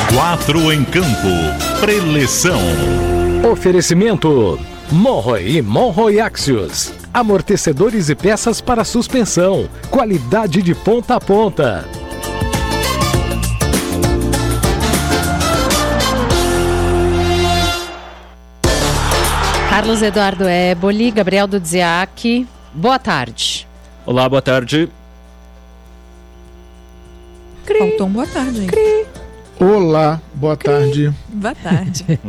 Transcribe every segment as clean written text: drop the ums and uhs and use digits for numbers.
Quatro em campo. Preleção. Oferecimento Monroe e Monroe Axios. Amortecedores e peças para suspensão. Qualidade de ponta a ponta. Carlos Eduardo Éboli, Gabriel Dudziak, boa tarde. Olá, boa tarde. Faltou um boa tarde, hein? Olá, boa tarde. Boa tarde.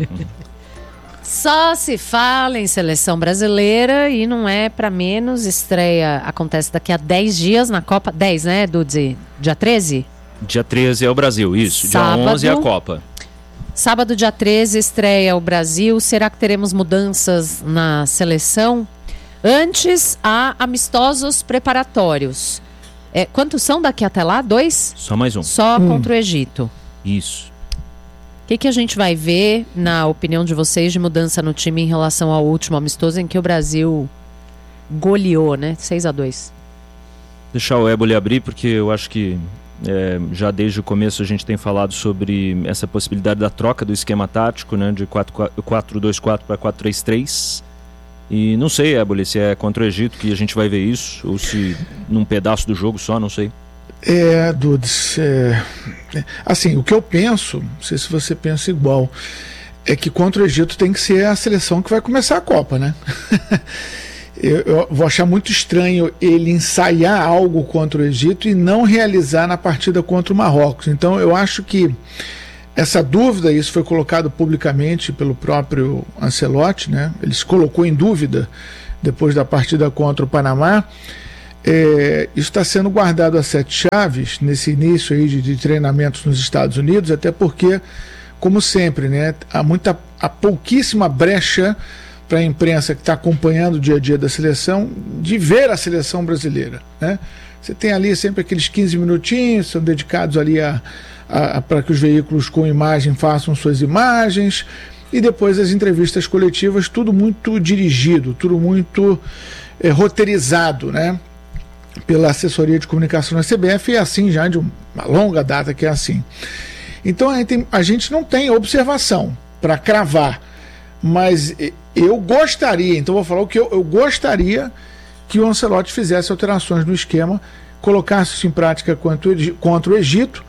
Só se fala em seleção brasileira e não é para menos. Estreia acontece daqui a 10 dias na Copa. 10, né, Dudzi? Dia 13? Dia 13 é o Brasil, isso. Sábado, dia 11 é a Copa. Sábado, dia 13, estreia o Brasil. Será que teremos mudanças na seleção? Antes, há amistosos preparatórios. Quantos são daqui até lá? 2? Só mais um. Só contra o Egito. Isso. O que a gente vai ver, na opinião de vocês, de mudança no time em relação ao último amistoso em que o Brasil goleou, né? 6-2. Deixar o Éboli abrir, porque eu acho que já desde o começo a gente tem falado sobre essa possibilidade da troca do esquema tático, né? De 4-2-4 para 4-3-3. E não sei, Éboli, se é contra o Egito que a gente vai ver isso, ou se num pedaço do jogo só, não sei. Dudes, assim, o que eu penso, não sei se você pensa igual, é que contra o Egito tem que ser a seleção que vai começar a Copa, né? Eu vou achar muito estranho ele ensaiar algo contra o Egito e não realizar na partida contra o Marrocos. Então eu acho que essa dúvida, isso foi colocado publicamente pelo próprio Ancelotti, né? Ele se colocou em dúvida depois da partida contra o Panamá. Isso está sendo guardado a 7 chaves nesse início aí de treinamentos nos Estados Unidos, até porque, como sempre, né, há pouquíssima brecha para a imprensa que está acompanhando o dia a dia da seleção de ver a seleção brasileira, né? Você tem ali sempre aqueles 15 minutinhos, são dedicados ali para que os veículos com imagem façam suas imagens, e depois as entrevistas coletivas, tudo muito dirigido, tudo muito roteirizado, né, pela assessoria de comunicação da CBF, e assim já de uma longa data que é assim. Então a gente não tem observação para cravar, mas eu gostaria, então vou falar o que eu gostaria que o Ancelotti fizesse alterações no esquema, colocasse isso em prática contra o Egito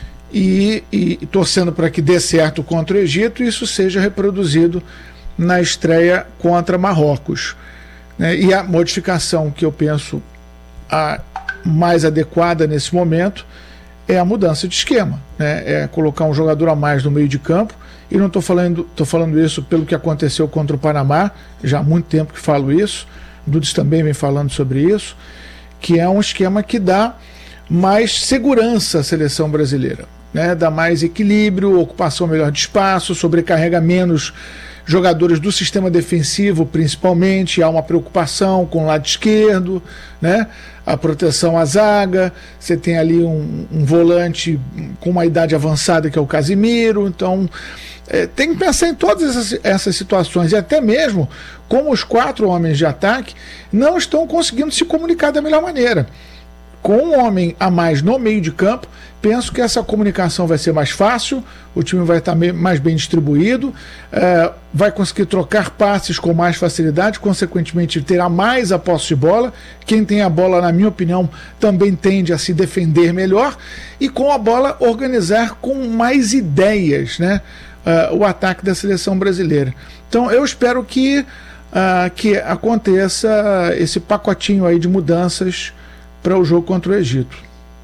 e torcendo para que dê certo contra o Egito e isso seja reproduzido na estreia contra Marrocos, né? E a modificação que eu penso a mais adequada nesse momento é a mudança de esquema, né? É colocar um jogador a mais no meio de campo, e não estou falando isso pelo que aconteceu contra o Panamá, já há muito tempo que falo isso, Dudes também vem falando sobre isso, que é um esquema que dá mais segurança à seleção brasileira, né? Dá mais equilíbrio, ocupação melhor de espaço, sobrecarrega menos jogadores do sistema defensivo, principalmente. Há uma preocupação com o lado esquerdo, né? A proteção à zaga, você tem ali um volante com uma idade avançada que é o Casimiro, então tem que pensar em todas essas situações, e até mesmo como os 4 homens de ataque não estão conseguindo se comunicar da melhor maneira. Com um homem a mais no meio de campo, penso que essa comunicação vai ser mais fácil, o time vai estar mais bem distribuído, vai conseguir trocar passes com mais facilidade, consequentemente terá mais a posse de bola. Quem tem a bola, na minha opinião, também tende a se defender melhor, e com a bola organizar com mais ideias, né, o ataque da seleção brasileira. Então eu espero que aconteça esse pacotinho aí de mudanças para o jogo contra o Egito.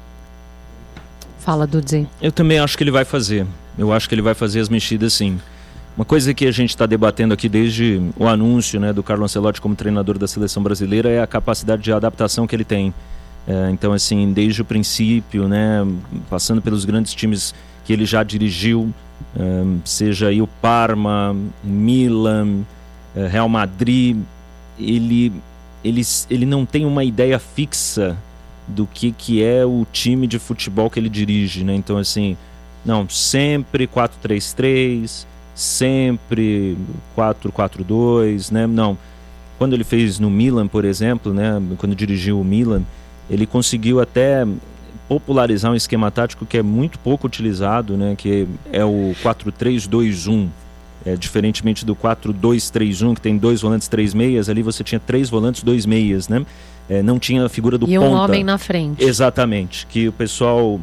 Fala, Dudzi. Eu também acho que ele vai fazer. Eu acho que ele vai fazer as mexidas, sim. Uma coisa que a gente está debatendo aqui desde o anúncio, né, do Carlo Ancelotti como treinador da seleção brasileira é a capacidade de adaptação que ele tem. Então, assim, desde o princípio, né, passando pelos grandes times que ele já dirigiu, seja aí o Parma, Milan, Real Madrid, ele não tem uma ideia fixa do que é o time de futebol que ele dirige, né? Então, assim, não, sempre 4-3-3, sempre 4-4-2, né? Não, quando ele fez no Milan, por exemplo, né? Quando dirigiu o Milan, ele conseguiu até popularizar um esquema tático que é muito pouco utilizado, né, que é o 4-3-2-1. Diferentemente do 4-2-3-1, que tem 2 volantes, 3 meias, ali você tinha 3 volantes, 2 meias, né? Não tinha a figura do ponta. E um homem na frente. Exatamente, que o pessoal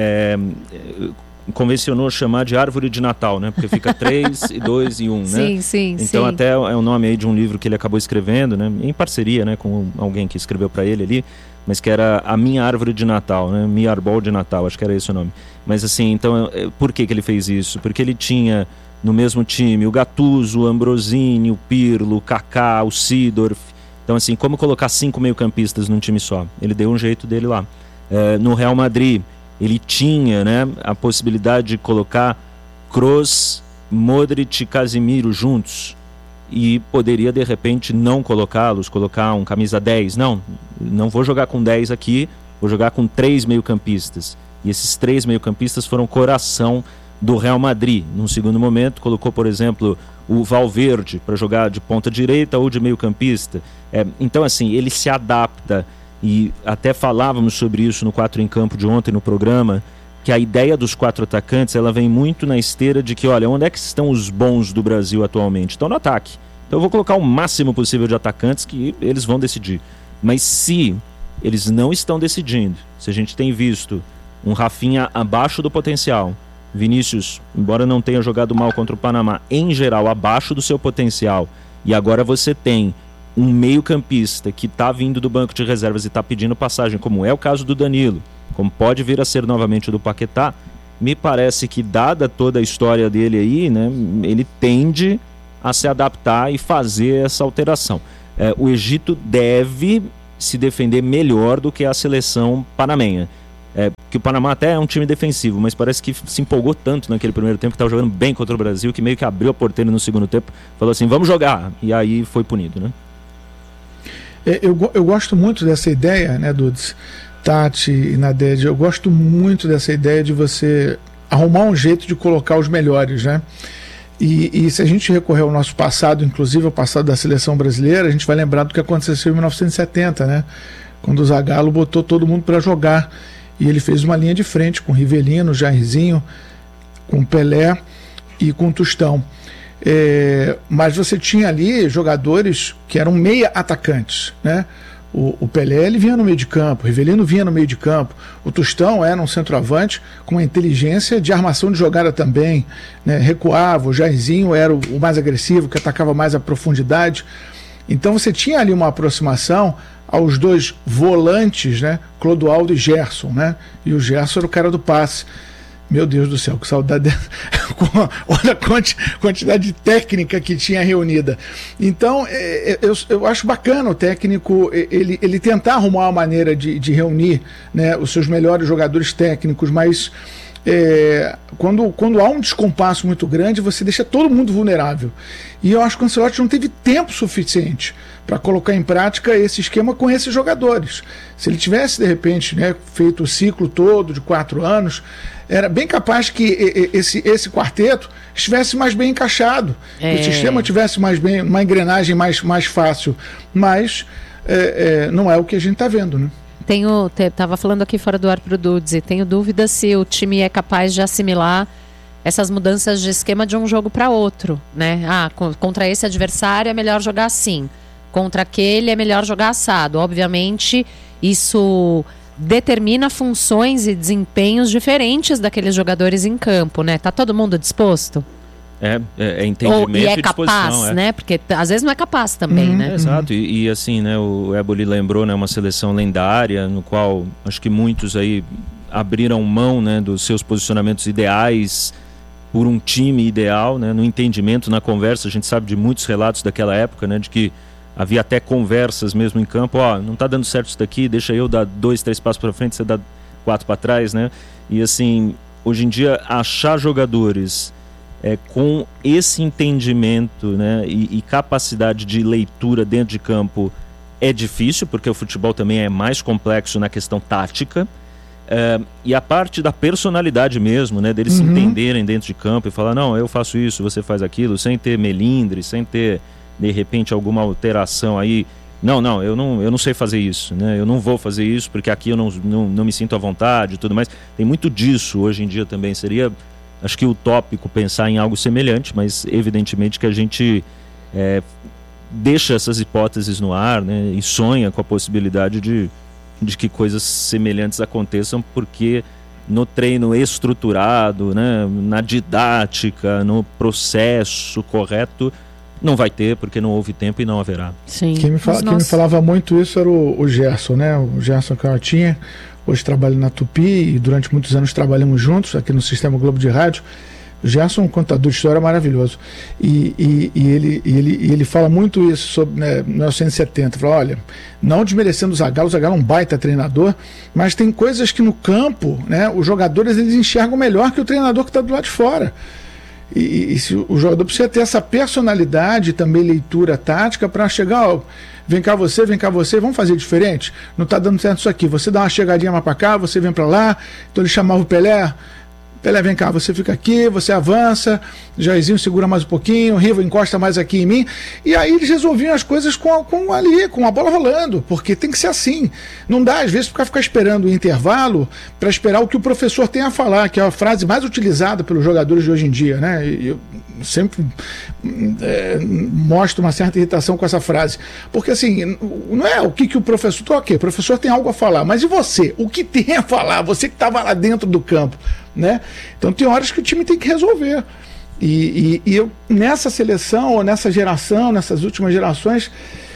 convencionou chamar de árvore de Natal, né? Porque fica 3, 2 e 1, né? Sim. Então até é o nome aí de um livro que ele acabou escrevendo, né? Em parceria, né, com alguém que escreveu para ele ali, mas que era a minha árvore de Natal, né? Minha arbol de Natal, acho que era esse o nome. Mas assim, então, por que ele fez isso? Porque ele tinha no mesmo time o Gattuso, o Ambrosini, o Pirlo, o Kaká, o Seedorf. Então assim, como colocar 5 meio-campistas num time só? Ele deu um jeito dele lá. No Real Madrid, ele tinha, né, a possibilidade de colocar Kroos, Modric e Casemiro juntos. E poderia, de repente, não colocá-los, colocar um camisa 10. Não vou jogar com 10 aqui, vou jogar com 3 meio-campistas. E esses 3 meio-campistas foram o coração do Real Madrid. Num segundo momento, colocou, por exemplo, o Valverde para jogar de ponta direita ou de meio-campista. Então, assim, ele se adapta, e até falávamos sobre isso no 4 em Campo de ontem no programa, que a ideia dos 4 atacantes, ela vem muito na esteira de que, olha, onde é que estão os bons do Brasil atualmente? Estão no ataque. Então eu vou colocar o máximo possível de atacantes que eles vão decidir. Mas se eles não estão decidindo, se a gente tem visto um Rafinha abaixo do potencial, Vinícius, embora não tenha jogado mal contra o Panamá, em geral abaixo do seu potencial, e agora você tem um meio-campista que está vindo do banco de reservas e está pedindo passagem, como é o caso do Danilo, como pode vir a ser novamente do Paquetá, me parece que, dada toda a história dele aí, né, ele tende a se adaptar e fazer essa alteração. O Egito deve se defender melhor do que a seleção panamenha. Que o Panamá até é um time defensivo, mas parece que se empolgou tanto naquele primeiro tempo, que estava jogando bem contra o Brasil, que meio que abriu a porteira no segundo tempo, falou assim, vamos jogar, e aí foi punido, né? Eu gosto muito dessa ideia, né, Dudes, Tati e Nadege, eu gosto muito dessa ideia de você arrumar um jeito de colocar os melhores, né? E se a gente recorrer ao nosso passado, inclusive ao passado da seleção brasileira, a gente vai lembrar do que aconteceu em 1970, né? Quando o Zagallo botou todo mundo para jogar. E ele fez uma linha de frente com Rivelino, Jairzinho, com Pelé e com Tostão. Mas você tinha ali jogadores que eram meia atacantes, né? O Pelé, ele vinha no meio de campo, o Rivelino vinha no meio de campo, o Tostão era um centroavante com uma inteligência de armação de jogada também, né? Recuava, o Jairzinho era o mais agressivo, que atacava mais a profundidade. Então você tinha ali uma aproximação aos 2 volantes, né? Clodoaldo e Gerson, né? E o Gerson era o cara do passe. Meu Deus do céu, que saudade. Olha a quantidade de técnica que tinha reunida. Então, eu acho bacana o técnico ele tentar arrumar uma maneira de reunir, né, os seus melhores jogadores técnicos, mas quando há um descompasso muito grande, você deixa todo mundo vulnerável. E eu acho que o Ancelotti não teve tempo suficiente para colocar em prática esse esquema com esses jogadores. Se ele tivesse, de repente, né, feito o ciclo todo de 4 anos, era bem capaz que esse quarteto estivesse mais bem encaixado, que o sistema tivesse mais bem, uma engrenagem mais fácil. Mas não é o que a gente está vendo, né? Estava falando aqui fora do ar pro Dudes, e tenho dúvida se o time é capaz de assimilar essas mudanças de esquema de um jogo para outro, né? Contra esse adversário é melhor jogar assim, contra aquele é melhor jogar assado. Obviamente, isso determina funções e desempenhos diferentes daqueles jogadores em campo, né? Tá todo mundo disposto? Entendimento e é e capaz, né? Porque às vezes não é capaz também, né? Exato, e assim, né, o Éboli lembrou, né, uma seleção lendária, no qual acho que muitos aí abriram mão, né, dos seus posicionamentos ideais por um time ideal, né, no entendimento, na conversa. A gente sabe de muitos relatos daquela época, né, de que havia até conversas mesmo em campo, não tá dando certo isso daqui, deixa eu dar 2, 3 passos para frente, você dá 4 para trás, né? E assim, hoje em dia, achar jogadores com esse entendimento, né, e capacidade de leitura dentro de campo é difícil, porque o futebol também é mais complexo na questão tática, e a parte da personalidade mesmo, né, deles se entenderem dentro de campo e falar, não, eu faço isso, você faz aquilo, sem ter melindre, sem ter, de repente, alguma alteração aí não, eu não sei fazer isso, né? Eu não vou fazer isso porque aqui eu não me sinto à vontade e tudo mais. Tem muito disso hoje em dia também. Seria, acho que utópico pensar em algo semelhante, mas evidentemente que a gente deixa essas hipóteses no ar, né? E sonha com a possibilidade de que coisas semelhantes aconteçam, porque no treino estruturado, né? Na didática, no processo correto, não vai ter, porque não houve tempo e não haverá. Sim. Quem me falava muito isso era o Gerson, né? O Gerson Canhotinha, hoje trabalha na Tupi e durante muitos anos trabalhamos juntos aqui no Sistema Globo de Rádio. O Gerson é um contador de história maravilhoso. E ele fala muito isso sobre 1970. Fala, olha, não desmerecendo o Zagallo é um baita treinador, mas tem coisas que no campo, né, os jogadores eles enxergam melhor que o treinador que está do lado de fora. E se o jogador precisa ter essa personalidade, também leitura tática, para chegar, vem cá você, vamos fazer diferente? Não está dando certo isso aqui, você dá uma chegadinha mais para cá, você vem para lá. Então ele chamava o Pelé, vem cá, você fica aqui, você avança, Jairzinho segura mais um pouquinho, o Riva encosta mais aqui em mim, e aí eles resolviam as coisas com a bola rolando, porque tem que ser assim. Não dá, às vezes, ficar esperando o intervalo para esperar o que o professor tem a falar, que é a frase mais utilizada pelos jogadores de hoje em dia, né? E eu sempre mostro uma certa irritação com essa frase, porque assim, não é o que o professor... Ok, o professor tem algo a falar, mas e você? O que tem a falar? Você que estava lá dentro do campo, né? Então tem horas que o time tem que resolver. E eu, nessa seleção, ou nessa geração, nessas últimas gerações,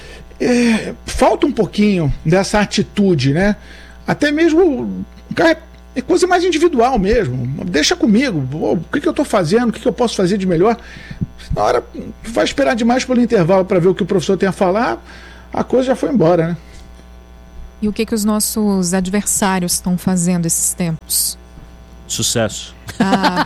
falta um pouquinho dessa atitude, né? Até mesmo, cara, é coisa mais individual mesmo. Deixa comigo, o que eu estou fazendo, o que eu posso fazer de melhor. Na hora vai esperar demais pelo intervalo para ver o que o professor tem a falar, a coisa já foi embora, né? E o que os nossos adversários estão fazendo esses tempos? Sucesso. Ah,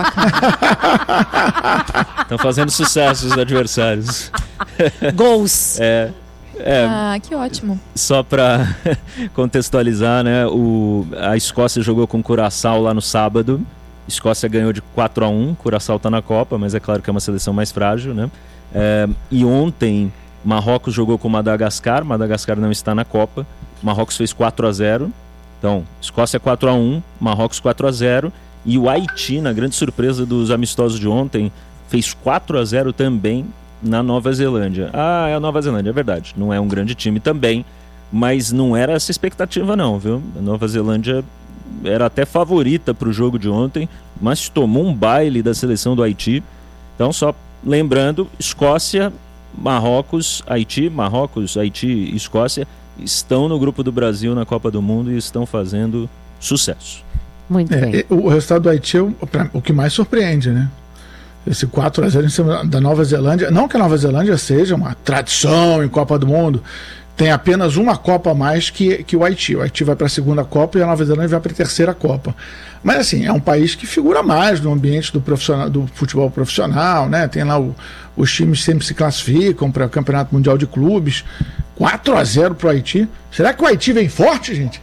bacana. Estão fazendo sucesso os adversários. Gols. Ah, que ótimo. Só para contextualizar, né? A Escócia jogou com o Curaçao lá no sábado. Escócia ganhou de 4-1. Curaçao está na Copa, mas é claro que é uma seleção mais frágil, né? E ontem Marrocos jogou com Madagascar. Madagascar não está na Copa. Marrocos fez 4-0. Então, Escócia 4-1, Marrocos 4-0. E o Haiti, na grande surpresa dos amistosos de ontem, fez 4-0 também na Nova Zelândia. Ah, é a Nova Zelândia, é verdade. Não é um grande time também, mas não era essa expectativa não, viu? A Nova Zelândia era até favorita para o jogo de ontem, mas tomou um baile da seleção do Haiti. Então, só lembrando, Escócia, Marrocos, Haiti, e Escócia estão no grupo do Brasil na Copa do Mundo e estão fazendo sucesso. Muito bem. O resultado do Haiti é o que mais surpreende, né? Esse 4-0 em cima da Nova Zelândia. Não que a Nova Zelândia seja uma tradição em Copa do Mundo, tem apenas uma Copa a mais que o Haiti. O Haiti vai para a segunda Copa e a Nova Zelândia vai para a terceira Copa. Mas assim, é um país que figura mais no ambiente do futebol profissional, né? Tem lá os times sempre se classificam para o Campeonato Mundial de Clubes. 4-0 para o Haiti. Será que o Haiti vem forte, gente?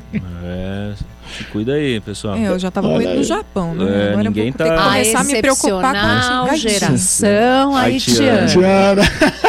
Se cuida aí, pessoal. Eu já estava com medo do Japão, né? Agora ninguém eu vou ter que começar a me preocupar com a geração haitiana.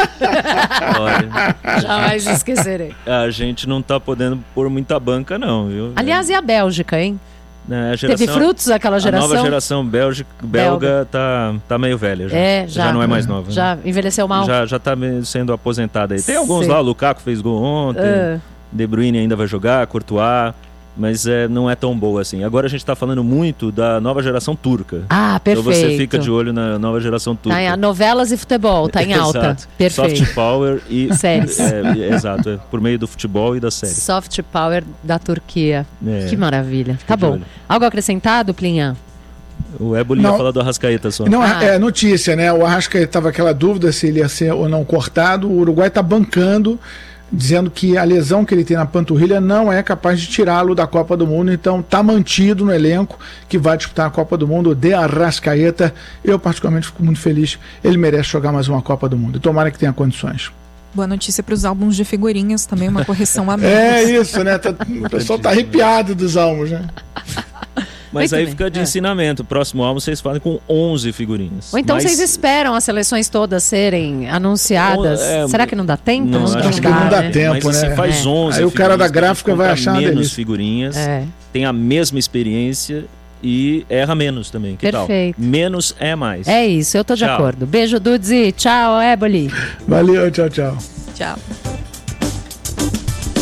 Jamais esquecerei. A gente não tá podendo pôr muita banca, não, viu? Aliás, e a Bélgica, hein? Teve frutos aquela geração? A nova geração belga tá meio velha já. Já não é mais nova. Já envelheceu mal? Já tá sendo aposentada aí. Tem alguns lá, o Lukaku fez gol ontem, De Bruyne ainda vai jogar, Courtois, mas não é tão boa assim. Agora a gente tá falando muito da nova geração turca. Ah, perfeito. Então você fica de olho na nova geração turca. Tá em novelas e futebol, tá em alta. Exato. Perfeito. Soft power e séries. Exato, por meio do futebol e da série. Soft power da Turquia. Que maravilha. Tá bom. Olho. Algo acrescentado, Plinha? O Éboli ia falar do Arrascaeta só. Não, é notícia, né? O Arrascaeta tava aquela dúvida se ele ia ser ou não cortado. O Uruguai tá bancando, dizendo que a lesão que ele tem na panturrilha não é capaz de tirá-lo da Copa do Mundo, então tá mantido no elenco que vai disputar a Copa do Mundo. De Arrascaeta, eu particularmente fico muito feliz, ele merece jogar mais uma Copa do Mundo, e tomara que tenha condições. Boa notícia para os álbuns de figurinhas também, uma correção a menos. É isso, né? O pessoal tá arrepiado dos álbuns, né? Mas Muito aí bem. fica de ensinamento. Próximo álbum vocês fazem com 11 figurinhas. Ou então Mas- vocês esperam as seleções todas serem anunciadas. Será que não dá tempo? Não, acho que não dá né? tempo, Mas né? você faz 11 Aí o cara da figurinhas, gráfica vai compra achar uma menos delícia. figurinhas, É. tem a mesma experiência e erra menos também. Que Perfeito. tal? Menos é mais. É isso, eu tô de Tchau. acordo. Beijo, Dudzi. Tchau, Éboli. Valeu, tchau, tchau. Tchau.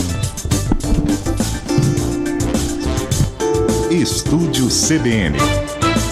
Estúdio CBN.